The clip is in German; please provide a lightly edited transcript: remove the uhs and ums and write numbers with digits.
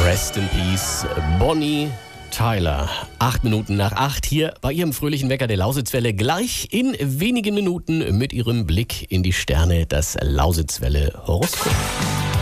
Rest in Peace, Bonnie Tyler. 8 Minuten nach 8 hier bei Ihrem fröhlichen Wecker der Lausitzwelle. Gleich in wenigen Minuten mit Ihrem Blick in die Sterne das Lausitzwelle Horoskop.